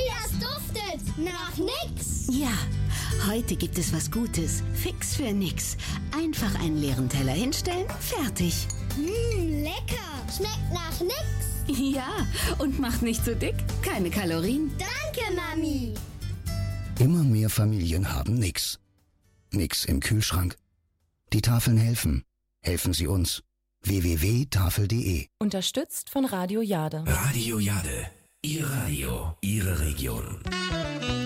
das duftet nach nix. Ja, heute gibt es was Gutes. Fix für nix. Einfach einen leeren Teller hinstellen, fertig. Lecker. Schmeckt nach nix. Ja, und macht nicht so dick. Keine Kalorien. Danke, Mami. Immer mehr Familien haben nix. Nix im Kühlschrank. Die Tafeln helfen. Helfen Sie uns. www.tafel.de. Unterstützt von Radio Jade. Radio Jade. Ihr Radio, Ihre Region.